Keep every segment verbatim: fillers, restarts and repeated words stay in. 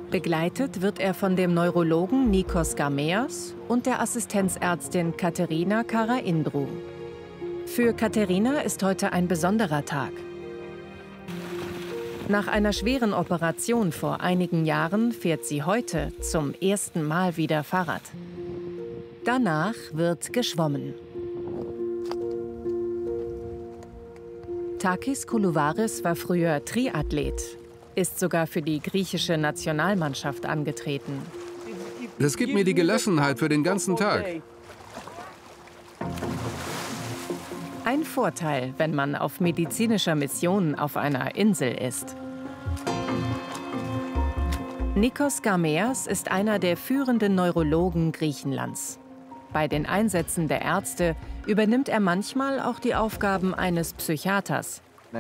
Begleitet wird er von dem Neurologen Nikos Gameas und der Assistenzärztin Katerina Karaindrou. Für Katerina ist heute ein besonderer Tag. Nach einer schweren Operation vor einigen Jahren fährt sie heute zum ersten Mal wieder Fahrrad. Danach wird geschwommen. Takis Koulouvaris war früher Triathlet, ist sogar für die griechische Nationalmannschaft angetreten. Das gibt mir die Gelassenheit für den ganzen Tag. Ein Vorteil, wenn man auf medizinischer Mission auf einer Insel ist. Nikos Gameas ist einer der führenden Neurologen Griechenlands. Bei den Einsätzen der Ärzte übernimmt er manchmal auch die Aufgaben eines Psychiaters.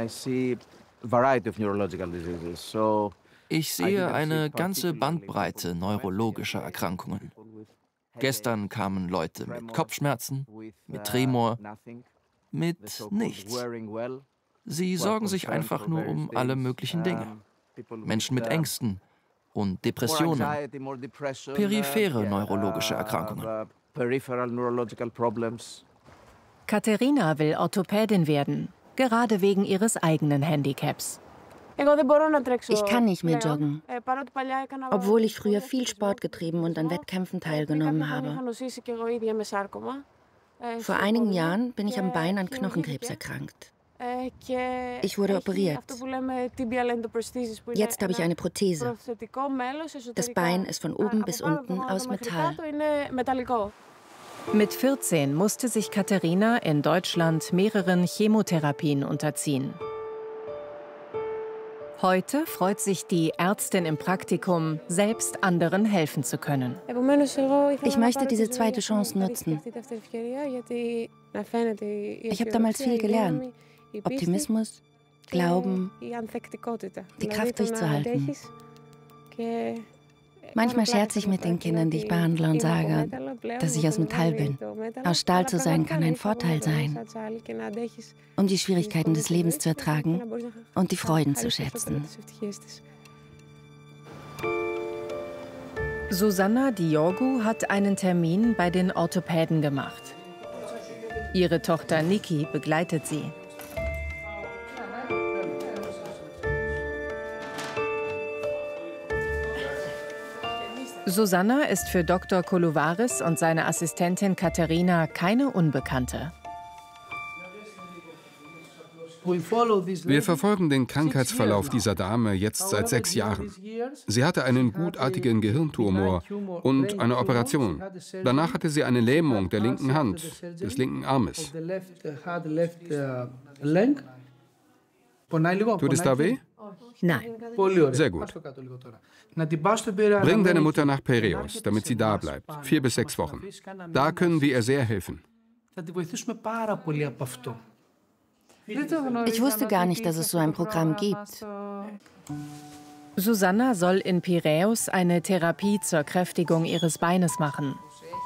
Ich sehe eine ganze Bandbreite neurologischer Erkrankungen. Gestern kamen Leute mit Kopfschmerzen, mit Tremor, mit nichts. Sie sorgen sich einfach nur um alle möglichen Dinge. Menschen mit Ängsten und Depressionen, periphere neurologische Erkrankungen. Katerina will Orthopädin werden, gerade wegen ihres eigenen Handicaps. Ich kann nicht mehr joggen, obwohl ich früher viel Sport getrieben und an Wettkämpfen teilgenommen habe. Vor einigen Jahren bin ich am Bein an Knochenkrebs erkrankt. Ich wurde operiert. Jetzt habe ich eine Prothese. Das Bein ist von oben bis unten aus Metall. Mit vierzehn musste sich Katerina in Deutschland mehreren Chemotherapien unterziehen. Heute freut sich die Ärztin im Praktikum, selbst anderen helfen zu können. Ich möchte diese zweite Chance nutzen. Ich habe damals viel gelernt. Optimismus, Glauben, die Kraft durchzuhalten. Manchmal scherze ich mit den Kindern, die ich behandle, und sage, dass ich aus Metall bin. Aus Stahl zu sein kann ein Vorteil sein, um die Schwierigkeiten des Lebens zu ertragen und die Freuden zu schätzen. Susanna Diogu hat einen Termin bei den Orthopäden gemacht. Ihre Tochter Niki begleitet sie. Susanna ist für Doktor Koulouvaris und seine Assistentin Katerina keine Unbekannte. Wir verfolgen den Krankheitsverlauf dieser Dame jetzt seit sechs Jahren. Sie hatte einen gutartigen Gehirntumor und eine Operation. Danach hatte sie eine Lähmung der linken Hand, des linken Armes. Tut es da weh? Nein. Sehr gut. Bring deine Mutter nach Piräus, damit sie da bleibt. Vier bis sechs Wochen. Da können wir ihr sehr helfen. Ich wusste gar nicht, dass es so ein Programm gibt. Susanna soll in Piräus eine Therapie zur Kräftigung ihres Beines machen.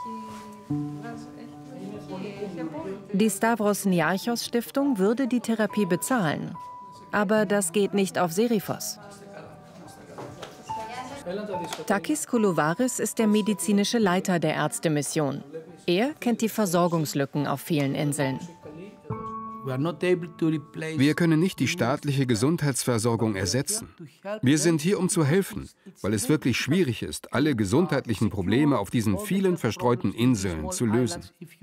Die Stavros Niarchos Stiftung würde die Therapie bezahlen. Aber das geht nicht auf Seriphos. Takis Koulouvaris ist der medizinische Leiter der Ärztemission. Er kennt die Versorgungslücken auf vielen Inseln. Wir können nicht die staatliche Gesundheitsversorgung ersetzen. Wir sind hier, um zu helfen, weil es wirklich schwierig ist, alle gesundheitlichen Probleme auf diesen vielen verstreuten Inseln zu lösen.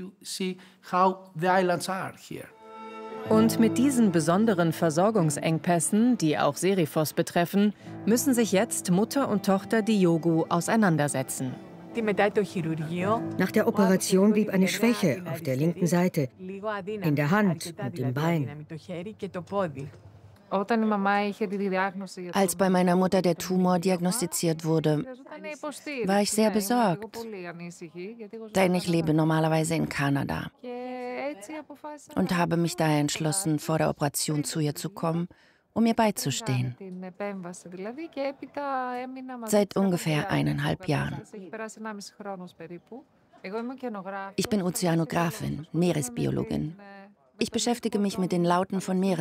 Und mit diesen besonderen Versorgungsengpässen, die auch Seriphos betreffen, müssen sich jetzt Mutter und Tochter Diogu auseinandersetzen. Nach der Operation blieb eine Schwäche auf der linken Seite, in der Hand und im Bein. Als bei meiner Mutter der Tumor diagnostiziert wurde, war ich sehr besorgt, denn ich lebe normalerweise in Kanada und habe mich daher entschlossen, vor der Operation zu ihr zu kommen, um ihr beizustehen. Seit ungefähr eineinhalb Jahren. Ich bin Ozeanografin, Meeresbiologin. Ich beschäftige mich mit den Lauten von Meeressäugen.